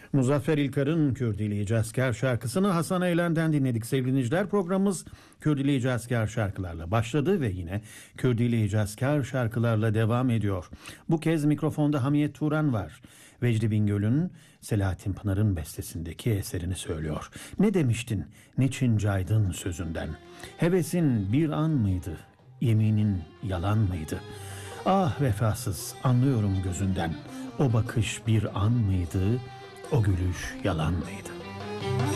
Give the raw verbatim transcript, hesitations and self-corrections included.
Muzaffer İlkar'ın Kürdili Asker şarkısını Hasan Eylen'den dinledik sevgili dinleyiciler. Programımız Kürdili Asker şarkılarla başladı ve yine Kürdili Asker şarkılarla devam ediyor. Bu kez mikrofonda Hamiyet Turan var. Vecdi Bingöl'ün Selahattin Pınar'ın bestesindeki eserini söylüyor. Ne demiştin, niçin caydın sözünden? Hevesin bir an mıydı, yeminin yalan mıydı? Ah vefasız, anlıyorum gözünden. O bakış bir an mıydı, o gülüş yalan mıydı?